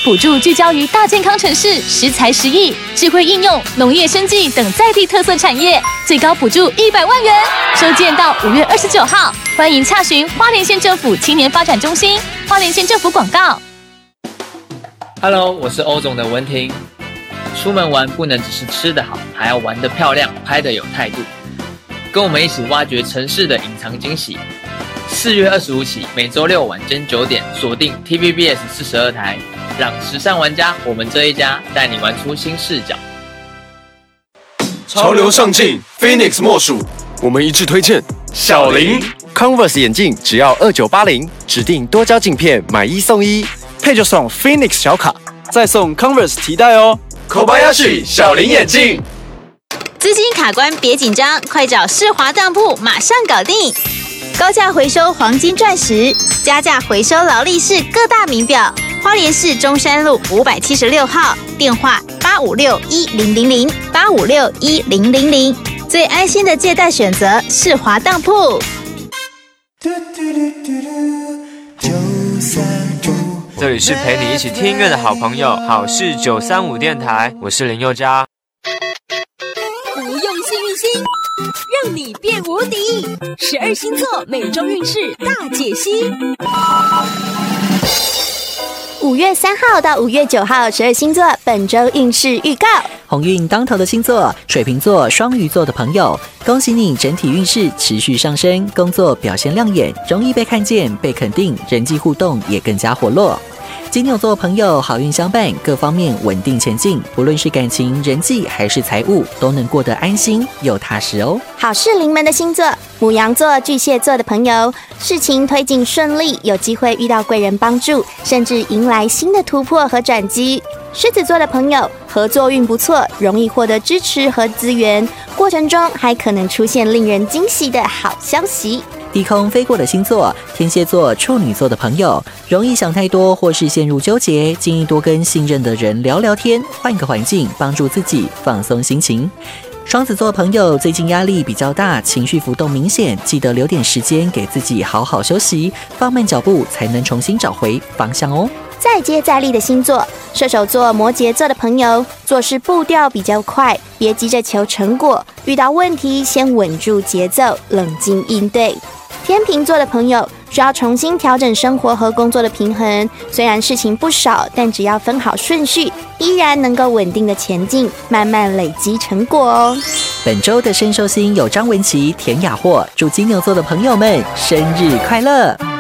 补助聚焦于大健康城市、食材实益、智慧应用、农业生技等在地特色产业，最高补助100万元。收件到5月29号，欢迎洽询花莲县政府青年发展中心。花莲县政府广告。 Hello， 我是欧总的文婷。出门玩不能只是吃得好，还要玩得漂亮，拍得有态度。跟我们一起挖掘城市的隐藏惊喜。4月25起，每周6晚间9点，锁定 TVBS 42台，让时尚玩家我们这一家带你玩出新视角。 潮流上镜 ，Phoenix 莫属，我们一致推荐小林 Converse 眼镜只要2980，指定多焦镜片买1送1， 配就送 Phoenix 小卡，再送 Converse 提袋哦。 Kobayashi 小林眼镜。 资金卡关别紧张，快找世华当铺，马上搞定。高价回收黄金钻石，加价回收劳力士各大名表。花莲市中山路576号，电话8561000 8561000。最安心的借贷选择，世华当铺。 这里是陪你一起听音乐的好朋友，好事935电台，我是林宥嘉。 不用幸运星，让你变无敌。12星座每周运势大解析。 5月3号到5月9号，12星座本周运势预告。 鸿运当头的星座，水瓶座、双鱼座的朋友，恭喜你整体运势持续上升，工作表现亮眼，容易被看见、被肯定，人际互动也更加活络。金牛座朋友好运相伴，各方面稳定前进，不论是感情、人际还是财务，都能过得安心又踏实哦。 好事临门的星座，牡羊座、巨蟹座的朋友，事情推进顺利，有机会遇到贵人帮助，甚至迎来新的突破和转机。狮子座的朋友，合作运不错，容易获得支持和资源，过程中还可能出现令人惊喜的好消息。 低空飞过的星座，天蝎座、处女座的朋友，容易想太多或是陷入纠结，建议多跟信任的人聊聊天，换个环境，帮助自己放松心情。双子座朋友最近压力比较大，情绪浮动明显，记得留点时间给自己好好休息，放慢脚步才能重新找回方向哦。 再接再厉的星座，射手座、摩羯座的朋友，做事步调比较快，别急着求成果，遇到问题先稳住节奏，冷静应对。天秤座的朋友需要重新调整生活和工作的平衡，虽然事情不少，但只要分好顺序，依然能够稳定的前进，慢慢累积成果哦。 本周的生寿星有张文琪、田雅霍，祝金牛座的朋友们生日快乐！